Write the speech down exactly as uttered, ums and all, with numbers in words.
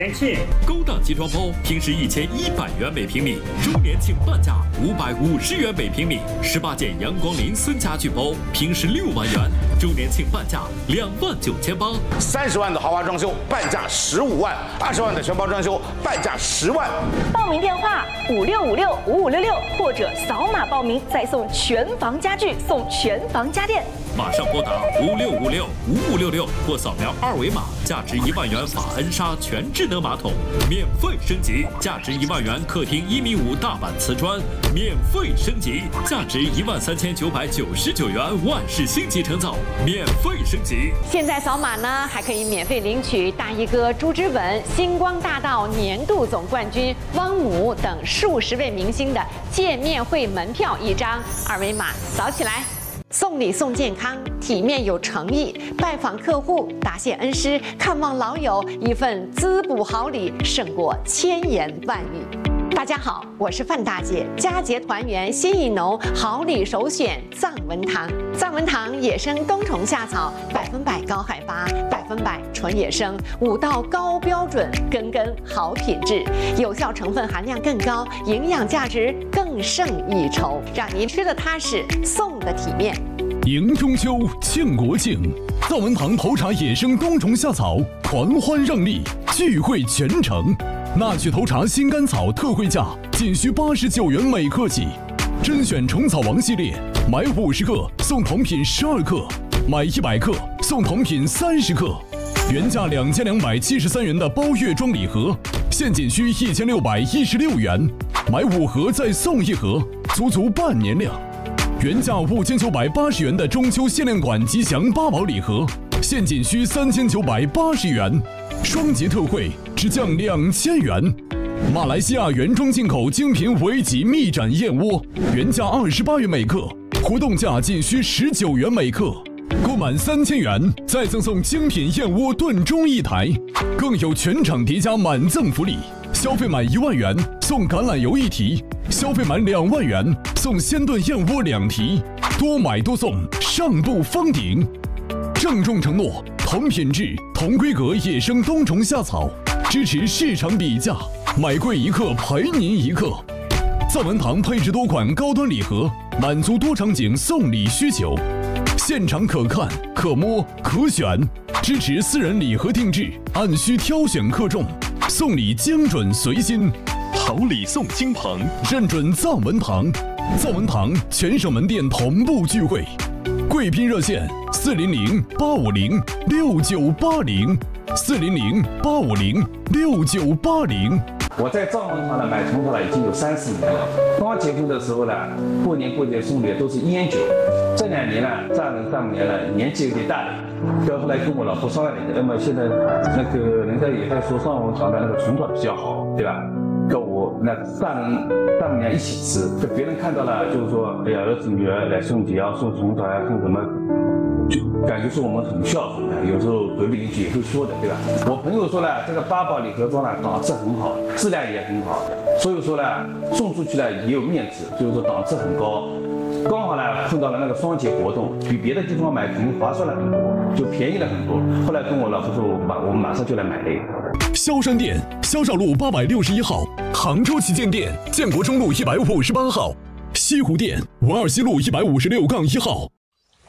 天气高档集装包平时一千一百元每平米，周年庆半价五百五十元每平米。十八件阳光林森家具包平时六万元，周年庆半价两万九千八。 三十万的豪华装修半价十五万，二十万的全包装修半价十万。 报名电话五六五六五五六六，或者扫码报名再送全房家具，送全房家电。 马上拨打五六五六五五六六或扫描二维码，价值一万元法恩莎全智能马桶免费升级，价值一万元客厅一米五大板瓷砖免费升级，价值一万三千九百九十九元万氏星级成造免费升级。 现在扫码呢，还可以免费领取大衣哥朱之文、星光大道年度总冠军汪姆等数十位明星的见面会门票一张，二维码扫起来。送礼送健康，体面有诚意，拜访客户，答谢恩师，看望老友，一份滋补好礼胜过千言万语。大家好，我是范大姐，佳节团圆心意浓，好礼首选藏文堂。藏文堂野生冬虫夏草，百分百高海拔，百分百纯野生，五道高标准，根根好品质，有效成分含量更高，营养价值更胜一筹，让您吃得踏实，送得体面。 迎中秋，庆国庆，藏文堂头茶野生冬虫夏草狂欢让利，聚会全城。纳趣头茶新甘草特惠价仅需八十九元每克起，甄选虫草王系列，买五十克送同品十二克，买一百克送同品三十克。原价两千两百七十三元的包月装礼盒，现仅需一千六百一十六元，买五盒再送一盒，足足半年量。原价五千九百八十元的中秋限量款吉祥八宝礼盒，现仅需三千九百八十元，双节特惠只降两千元。马来西亚原装进口精品维吉蜜盏燕窝，原价二十八元每克，活动价仅需十九元每克。购满三千元再赠送精品燕窝炖盅一台，更有全场叠加满赠福利。消费满一万元送橄榄油一提，消费满两万元送鲜炖燕窝两提，多买多送，上不封顶。郑重承诺，同品质、同规格野生冬虫夏草，支持市场比价，买贵一克赔您一克。藏文堂配置多款高端礼盒，满足多场景送礼需求，现场可看、可摸、可选，支持私人礼盒定制，按需挑选克重，送礼精准随心。 好礼送金鹏， 认准藏文堂。藏文堂全省门店同步聚会，贵宾热线四零零八五零六九八零，四零零八五零六九八零。 我在藏文堂呢买虫草了已经有三四年了。刚结婚的时候呢，过年过节送礼都是烟酒。这两年呢，丈人丈母娘呢年纪有点大了，到后来跟我老婆商量了一下，那么现在那个人家也在说藏文堂的那个虫草比较好，对吧？跟我那丈人丈母娘一起吃，就别人看到了就是说，哎呀，儿子女儿来送礼啊，送虫草呀，送什么，就感觉是我们很孝顺的。有时候隔壁邻居也会说的，对吧？我朋友说呢，这个八宝礼盒装呢档次很好，质量也很好，所以说呢送出去呢也有面子，就是说档次很高。刚好呢碰到了那个双节活动，比别的地方买肯定划算了很多，就便宜了很多。后来跟我老婆说，马我们马上就来买了一个。 萧山店，萧少路八百六十一号，杭州旗舰店，建国中路一百五十八号，西湖店，文二西路一百五十六杠一号。